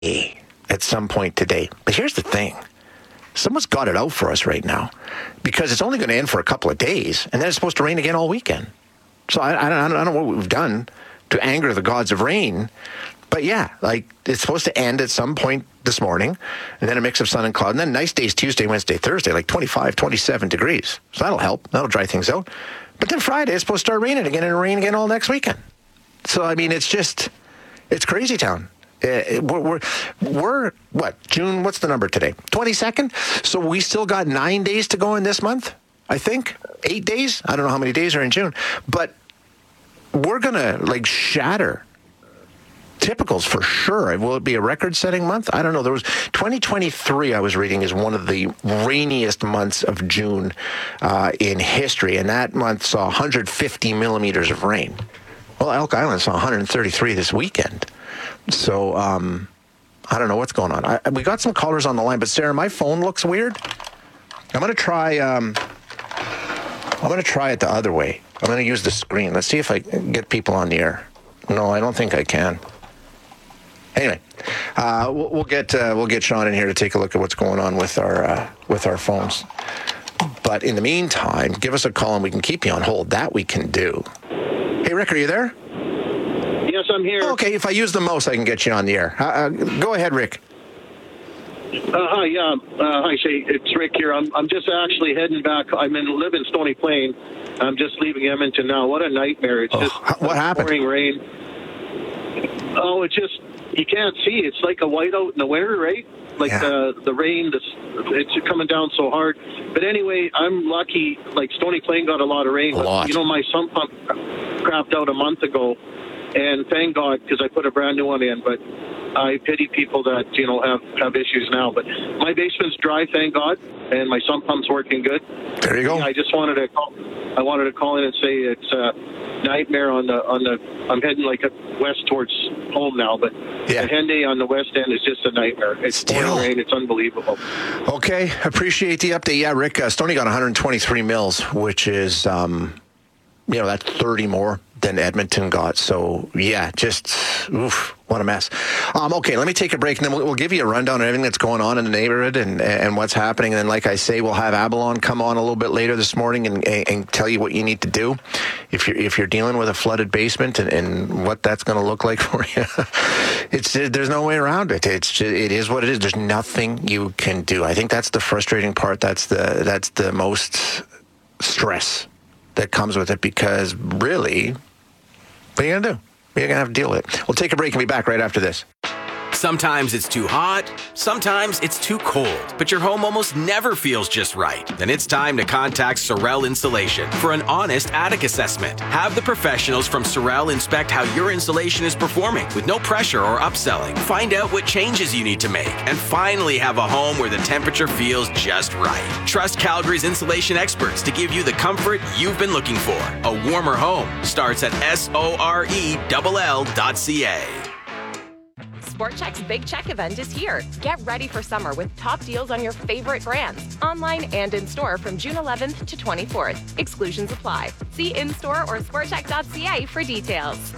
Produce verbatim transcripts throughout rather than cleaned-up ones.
at some point today. But here's the thing. Someone's got it out for us right now because it's only going to end for a couple of days, and then it's supposed to rain again all weekend. So I, I, don't, I don't know what we've done to anger the gods of rain. But yeah, like it's supposed to end at some point this morning, and then a mix of sun and cloud, and then nice days Tuesday, Wednesday, Thursday, like twenty-five, twenty-seven degrees. So that'll help. That'll dry things out. But then Friday, it's supposed to start raining again, and rain again all next weekend. So, I mean, it's just, it's crazy town. Uh, we're, we're, we're, what, June, what's the number today? twenty-second? So we still got nine days to go in this month, I think. Eight days? I don't know how many days are in June. But we're going to, like, shatter typicals for sure. Will it be a record-setting month? I don't know. There was twenty twenty-three, I was reading, is one of the rainiest months of June uh, in history, and that month saw one hundred fifty millimeters of rain. Well, Elk Island saw one hundred thirty-three this weekend. So, um, I don't know what's going on. I, we got some callers on the line, but Sarah, my phone looks weird. I'm going to try, um, I'm going to try it the other way. I'm going to use the screen. Let's see if I can get people on the air. No, I don't think I can. Anyway, uh, we'll, we'll get uh, we'll get Sean in here to take a look at what's going on with our uh, with our phones. But in the meantime, give us a call and we can keep you on hold. That we can do. Hey, Rick, are you there? Yes, I'm here. Okay, if I use the mouse, I can get you on the air. Uh, uh, go ahead, Rick. Uh, hi, yeah. Uh, hi, Shay. It's Rick here. I'm I'm just actually heading back. I'm in live in Stony Plain. I'm just leaving Edmonton now. What a nightmare! It's oh, just what happened? Pouring rain. Oh, it's just you can't see. It's like a whiteout in the winter, right? Like yeah. the the rain. This it's coming down so hard. But anyway, I'm lucky. Like Stony Plain got a lot of rain. A but, lot. You know, my sump pump crapped out a month ago, and thank God because I put a brand new one in. But I pity people that, you know, have, have issues now. But my basement's dry, thank God, and my sump pump's working good. There you go. Yeah, I just wanted to call, I wanted to call in and say it's a nightmare on the on the. I'm heading like west towards home now, but yeah. the Henday on the west end is just a nightmare. It's Still. pouring rain. It's unbelievable. Okay, appreciate the update. Yeah, Rick, uh, Stoney got one hundred twenty-three mils, which is, um, you know, that's thirty more than Edmonton got. So, yeah, just, oof, what a mess. Um, okay, let me take a break, and then we'll, we'll give you a rundown on everything that's going on in the neighborhood and and what's happening. And then, like I say, we'll have Abalon come on a little bit later this morning and, and tell you what you need to do if you're, if you're dealing with a flooded basement and, and what that's going to look like for you. It's There's no way around it. It's just, it is what it is. There's nothing you can do. I think that's the frustrating part. That's the That's the most stress that comes with it, because really, what are you going to do? You're going to have to deal with it. We'll take a break and be back right after this. Sometimes it's too hot, sometimes it's too cold, but your home almost never feels just right. Then it's time to contact Sorel Insulation for an honest attic assessment. Have the professionals from Sorel inspect how your insulation is performing with no pressure or upselling. Find out what changes you need to make, and finally have a home where the temperature feels just right. Trust Calgary's insulation experts to give you the comfort you've been looking for. A warmer home starts at S O R E L L dot C A. SportCheck's Big Check event is here. Get ready for summer with top deals on your favorite brands, online and in-store from June eleventh to twenty-fourth. Exclusions apply. See in-store or sportcheck dot C A for details.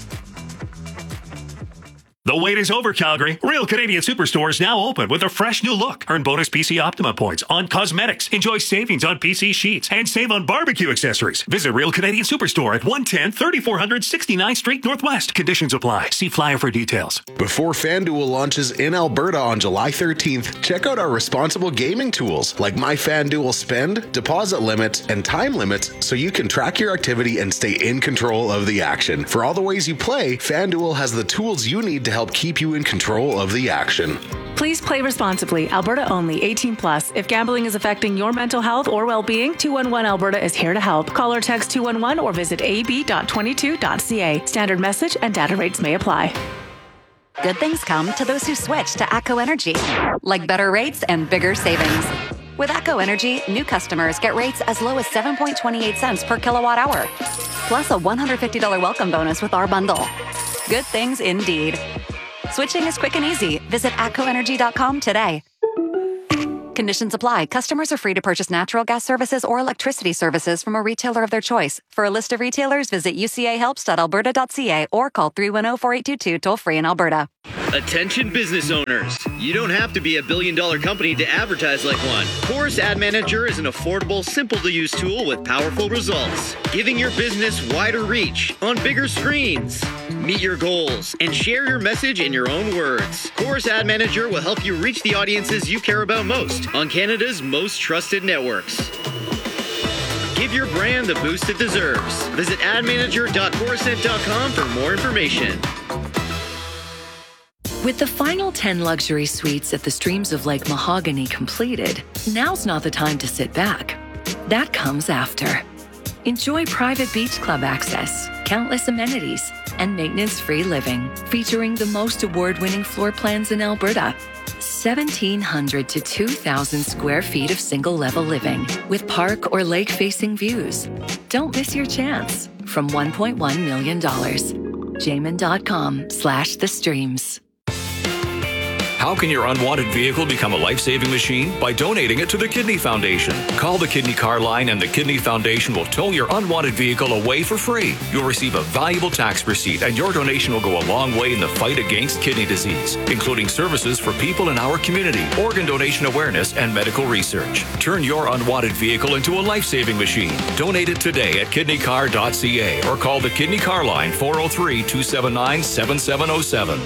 The wait is over, Calgary. Real Canadian Superstore is now open with a fresh new look. Earn bonus P C Optima points on cosmetics. Enjoy savings on P C sheets and save on barbecue accessories. Visit Real Canadian Superstore at one ten thirty-four hundred sixty-ninth Street Northwest. Conditions apply. See flyer for details. Before FanDuel launches in Alberta on July thirteenth, check out our responsible gaming tools like My FanDuel Spend, deposit limit, and time limit so you can track your activity and stay in control of the action. For all the ways you play, FanDuel has the tools you need to help keep you in control of the action. Please play responsibly. Alberta only. eighteen plus. If gambling is affecting your mental health or well-being, two one one Alberta is here to help. Call or text two one one or visit a b dot twenty-two dot c a. Standard message and data rates may apply. Good things come to those who switch to ATCO Energy, like better rates and bigger savings. With ATCO Energy, new customers get rates as low as seven point two eight cents per kilowatt hour, plus a one hundred fifty dollars welcome bonus with our bundle. Good things indeed. Switching is quick and easy. Visit atco energy dot com today. Conditions apply. Customers are free to purchase natural gas services or electricity services from a retailer of their choice. For a list of retailers, visit u c a helps dot alberta dot c a or call three one zero, four eight two two toll free in Alberta. Attention business owners. You don't have to be a billion dollar company to advertise like one. Chorus Ad Manager is an affordable, simple to use tool with powerful results, giving your business wider reach on bigger screens. Meet your goals and share your message in your own words. Chorus Ad Manager will help you reach the audiences you care about most on Canada's most trusted networks. Give your brand the boost it deserves. Visit ad manager dot corusent dot com for more information. With the final ten luxury suites at the Streams of Lake Mahogany completed, now's not the time to sit back. That comes after. Enjoy private beach club access, countless amenities, and maintenance-free living, featuring the most award-winning floor plans in Alberta. seventeen hundred to two thousand square feet of single-level living with park or lake-facing views. Don't miss your chance from one point one million dollars. Jamin.com slash the streams. How can your unwanted vehicle become a life-saving machine? By donating it to the Kidney Foundation. Call the Kidney Car Line and the Kidney Foundation will tow your unwanted vehicle away for free. You'll receive a valuable tax receipt and your donation will go a long way in the fight against kidney disease, including services for people in our community, organ donation awareness, and medical research. Turn your unwanted vehicle into a life-saving machine. Donate it today at kidney car dot c a or call the Kidney Car Line four oh three, two seven nine, seven seven oh seven.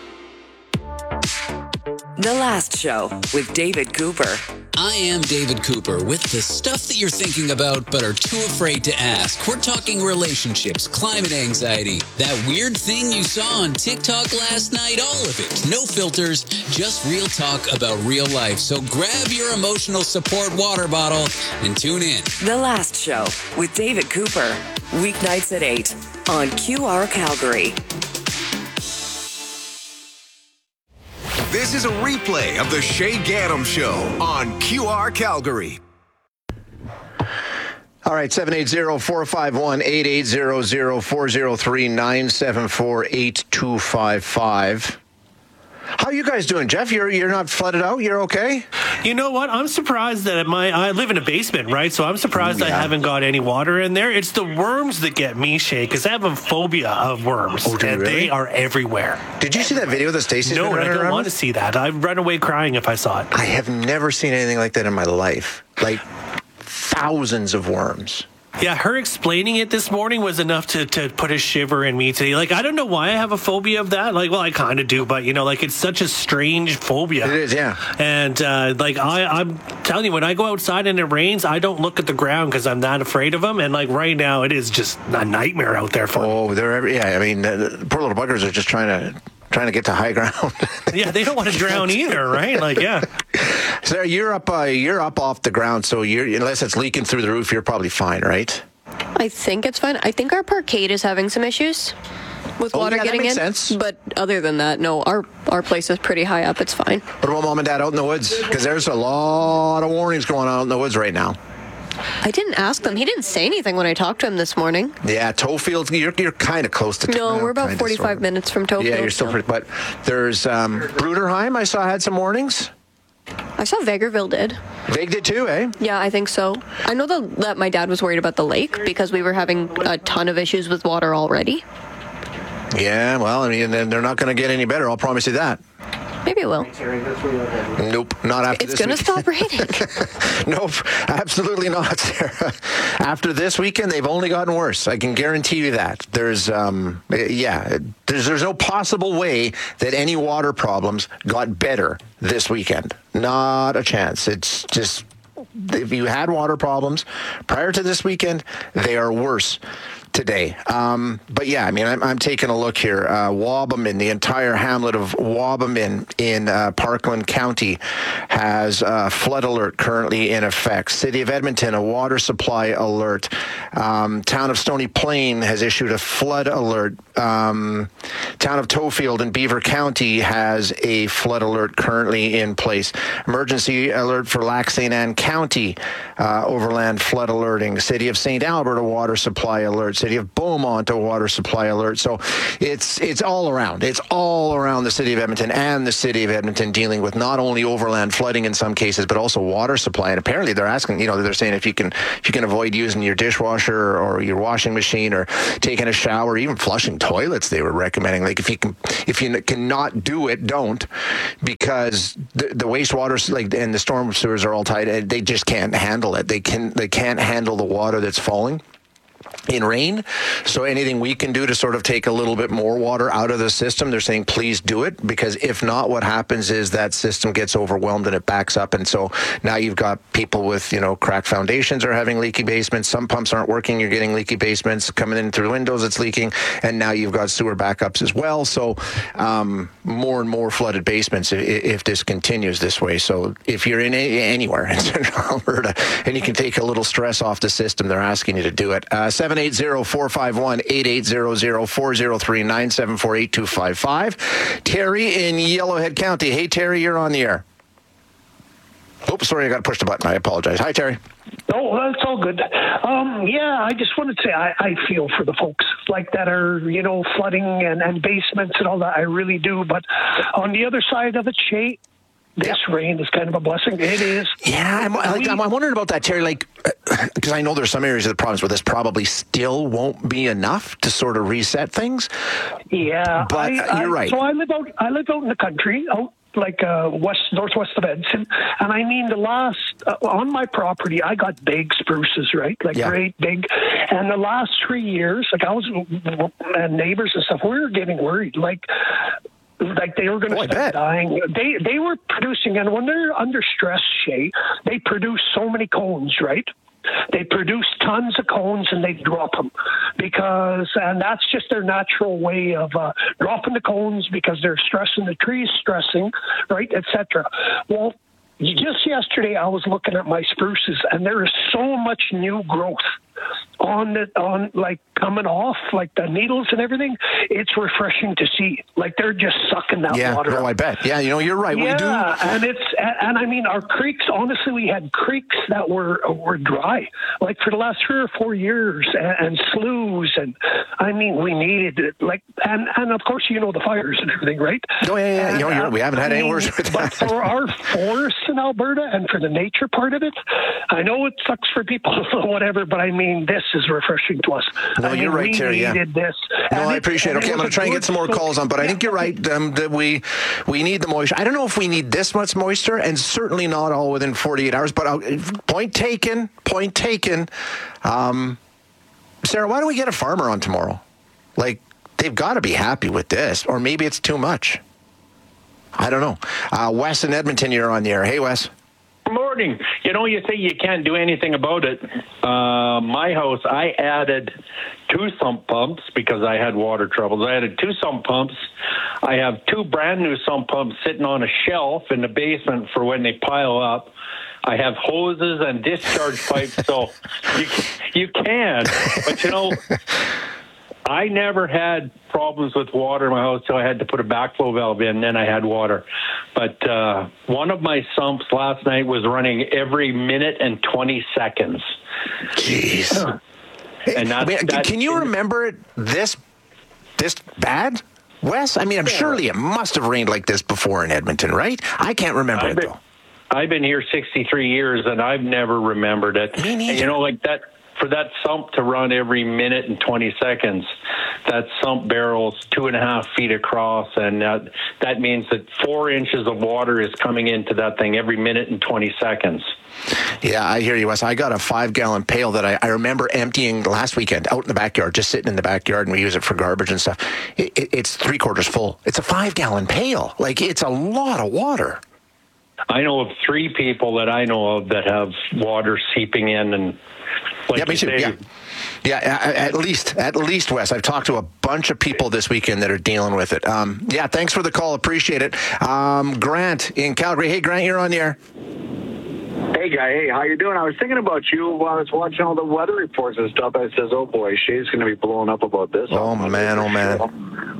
The Last Show with David Cooper. I am David Cooper with the stuff that you're thinking about but are too afraid to ask. We're talking relationships, climate anxiety, that weird thing you saw on TikTok last night, all of it. No filters, just real talk about real life. So grab your emotional support water bottle and tune in. The Last Show with David Cooper. Weeknights at eight on Q R Calgary. This is a replay of the Shay Gaddam Show on Q R Calgary. All right, seven eight zero, four five one, eight eight zero zero, four zero three, nine seven four, eight two five five. How are you guys doing, Jeff? You're you're not flooded out? You're okay? You know what? I'm surprised that my I live in a basement, right? So I'm surprised yeah. I haven't got any water in there. It's the worms that get me, Shay, because I have a phobia of worms, oh, and really? They are everywhere. Did you see that video that Stacey's No, been I don't around want with? to see that. I'd run away crying if I saw it. I have never seen anything like that in my life. Like thousands of worms. Yeah, her explaining it this morning was enough to, to put a shiver in me today. Like, I don't know why I have a phobia of that. Like, well, I kind of do, but, you know, like, it's such a strange phobia. It is, yeah. And, uh, like, I, I'm telling you, when I go outside and it rains, I don't look at the ground because I'm not afraid of them. And, like, right now, it is just a nightmare out there for me. Oh, they're every, yeah, I mean, the poor little buggers are just trying to... trying to get to high ground. Yeah, they don't want to drown either, right? Like, yeah. Sarah, you're up. Uh, you're up off the ground, so you're unless it's leaking through the roof, you're probably fine, right? I think it's fine. I think our parkade is having some issues with oh, water yeah, getting that makes in. Sense. But other than that, no, our our place is pretty high up. It's fine. What about mom and dad out in the woods? Because there's a lot of warnings going on out in the woods right now. I didn't ask them. He didn't say anything when I talked to him this morning. Yeah, Toefield, you're, you're kind of close to... No, well, we're about forty-five sort of. minutes from Toefield. Yeah, you're still pretty... But there's um, Bruderheim, I saw, had some warnings. I saw Vegreville did. Veg did too, eh? Yeah, I think so. I know that, that my dad was worried about the lake because we were having a ton of issues with water already. Yeah, well, I mean, they're not going to get any better, I'll promise you that. Maybe it will. Nope, not after it's this gonna weekend. It's going to stop Nope, raining. absolutely not, Sarah. After this weekend, they've only gotten worse. I can guarantee you that. There's, um, yeah, there's, there's no possible way that any water problems got better this weekend. Not a chance. It's just, if you had water problems prior to this weekend, they are worse today. Um, but yeah, I mean, I'm, I'm taking a look here. Uh, Wabamun, the entire hamlet of Wabamun in uh, Parkland County has a flood alert currently in effect. City of Edmonton, a water supply alert. Um, town of Stony Plain has issued a flood alert. Um, town of Toefield in Beaver County has a flood alert currently in place. Emergency alert for Lac Saint Anne County, uh, overland flood alerting. City of Saint Albert, a water supply alert. alert. City of Beaumont, a water supply alert. So it's it's all around. It's all around the city of Edmonton and the city of Edmonton dealing with not only overland flooding in some cases, but also water supply. And apparently they're asking, you know, they're saying if you can if you can avoid using your dishwasher or your washing machine or taking a shower, even flushing toilets, they were recommending. Like if you can if you cannot do it, don't, because the, the wastewater like and the storm sewers are all tied. They just can't handle it. They can they can't handle the water that's falling in rain. So anything we can do to sort of take a little bit more water out of the system, they're saying please do it, because if not, what happens is that system gets overwhelmed and it backs up. And so now you've got people with, you know, cracked foundations are having leaky basements. Some pumps aren't working. You're getting leaky basements coming in through the windows. It's leaking. And now you've got sewer backups as well. So um, more and more flooded basements if, if this continues this way. So if you're in a, anywhere in Central Alberta and you can take a little stress off the system, they're asking you to do it. Uh, seven eight zero, four five one, eight eight zero zero, four zero three, nine seven four, eight two five five. Terry in Yellowhead County. Hey, Terry, you're on the air. Oops, sorry, I got to push the button. I apologize. Hi, Terry. Oh, that's all good. Um, yeah, I just wanted to say I, I feel for the folks like that are, you know, flooding and, and basements and all that. I really do. But on the other side of it, Shay, this yep. rain is kind of a blessing. It is. Yeah, I'm, like, I'm wondering about that, Terry, like, because I know there's some areas of the province where this probably still won't be enough to sort of reset things. Yeah. But I, you're I, right. So I live out, I live out in the country, out like uh, west, northwest of Edson. And I mean, the last, uh, on my property, I got big spruces, right? Like yeah. great big. And the last three years, like I was, and neighbors and stuff, we were getting worried. Like, Like they were going to oh, start dying. They they were producing, and when they're under stress, Shay, they produce so many cones, right? They produce tons of cones and they drop them because, and that's just their natural way of uh, dropping the cones because they're stressing the trees, stressing, right, et cetera. Well, just yesterday I was looking at my spruces and there is so much new growth on the on like coming off, like the needles and everything. It's refreshing to see. Like they're just sucking that yeah, water. Yeah, no, I bet. Yeah, you know, you're right. Yeah, we do. and it's and, and I mean our creeks. Honestly, we had creeks that were were dry, like for the last three or four years, and, and sloughs, and I mean we needed it. Like and and of course you know the fires and everything, right? Oh yeah, yeah. And, you know, you're, we haven't had I any mean, worse with but that. For our forests in Alberta and for the nature part of it, I know it sucks for people, whatever, but I mean this is refreshing to us. No, I mean, you're right, we Terry. Yeah. Needed this. No, and I it, appreciate it. Okay, I'm going to try and get some more calls on, but I think you're right um, that we we need the moisture. I don't know if we need this much moisture, and certainly not all within forty-eight hours. But I'll, point taken. Point taken. Um, Sarah, why don't we get a farmer on tomorrow? Like they've got to be happy with this, or maybe it's too much. I don't know. Uh, Wes in Edmonton, you're on the air. Hey, Wes. Morning. You know, you say you can't do anything about it. Uh, my house, I added two sump pumps because I had water troubles. I added two sump pumps. I have two brand new sump pumps sitting on a shelf in the basement for when they pile up. I have hoses and discharge pipes, so you you can. But, you know, I never had problems with water in my house, so I had to put a backflow valve in, and then I had water. But uh, one of my sumps last night was running every minute and twenty seconds. Jeez. And that's, I mean, that's, can you remember it this this bad, Wes? I mean, I'm yeah. surely it must have rained like this before in Edmonton, right? I can't remember I've it, been, though. I've been here sixty-three years, and I've never remembered it. Me neither. And, you know, like that, for that sump to run every minute and twenty seconds, that sump barrel's two and a half feet across, and that, that means that four inches of water is coming into that thing every minute and twenty seconds. Yeah, I hear you, Wes. I got a five-gallon pail that I, I remember emptying last weekend out in the backyard, just sitting in the backyard, and we use it for garbage and stuff. It, it, it's three-quarters full. It's a five-gallon pail. Like, it's a lot of water. I know of three people that I know of that have water seeping in, and like yeah, me too. Say, yeah, yeah. At least, at least, Wes. I've talked to a bunch of people this weekend that are dealing with it. Um, yeah, thanks for the call. Appreciate it. Um, Grant in Calgary. Hey, Grant, you're on the air. Hey, guy. Hey, how you doing? I was thinking about you while I was watching all the weather reports and stuff. I says, oh, boy, Shay's going to be blowing up about this. Oh, man, oh, man.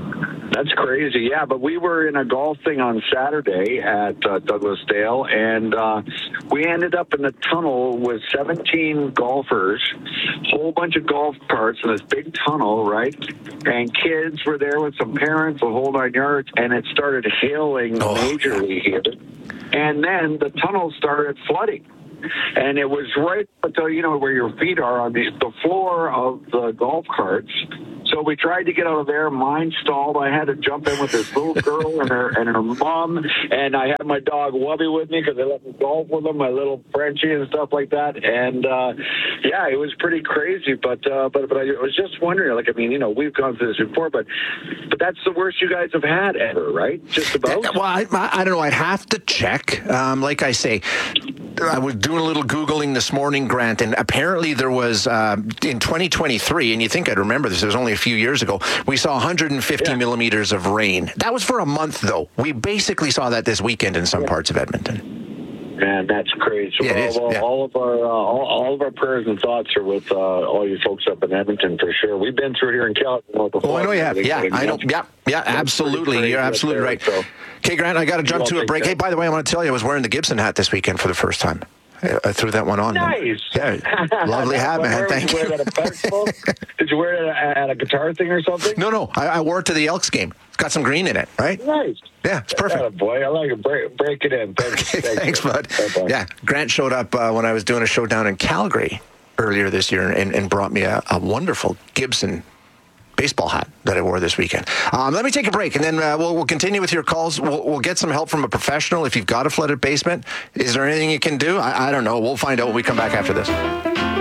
That's crazy. Yeah, but we were in a golf thing on Saturday at uh, Douglasdale, and uh, we ended up in the tunnel with seventeen golfers, whole bunch of golf carts in this big tunnel, right? And kids were there with some parents, the whole nine yards, and it started hailing oh. majorly here. And then the tunnel started flooding. And it was right until, you know, where your feet are on the, the floor of the golf carts. So we tried to get out of there. Mine stalled. I had to jump in with this little girl and her and her mom. And I had my dog Wubby with me because they let me golf with them, my little Frenchie and stuff like that. And, uh, yeah, it was pretty crazy. But, uh, but, but I was just wondering, like, I mean, you know, we've gone through this before, but, but that's the worst you guys have had ever, right? Just about? Well, I, I don't know. I'd have to check. Um, like I say, I was doing a little Googling this morning, Grant, and apparently there was, uh, in twenty twenty-three, and you think I'd remember this, it was only a few years ago, we saw one hundred fifty yeah. millimeters of rain. That was for a month, though. We basically saw that this weekend in some yeah. parts of Edmonton. Man, that's crazy. Yeah, well, it is. Well, Yeah. all of our uh, all, all of our prayers and thoughts are with uh, all you folks up in Edmonton for sure. We've been through here in Calgary. Oh, I know you have. Yeah, I know. Yeah, yeah, absolutely. You're absolutely right. So. Okay, Grant, I got to jump to a break. Hey, by the way, I want to tell you, I was wearing the Gibson hat this weekend for the first time. I threw that one on. Nice. Yeah, lovely hat, man. Thank you. Did you wear it at a festival? Did you wear it at a, at a guitar thing or something? No, no. I, I wore it to the Elks game. It's got some green in it, right? Nice. Yeah, it's perfect. Oh, boy, I like it. Break, break it in. Thanks, okay, thanks, bud. Bye-bye. Yeah, Grant showed up uh, when I was doing a show down in Calgary earlier this year and, and brought me a, a wonderful Gibson baseball hat that I wore this weekend. Um, let me take a break, and then uh, we'll, we'll continue with your calls. We'll, we'll get some help from a professional. If you've got a flooded basement, is there anything you can do? I, I don't know. We'll find out when we come back after this.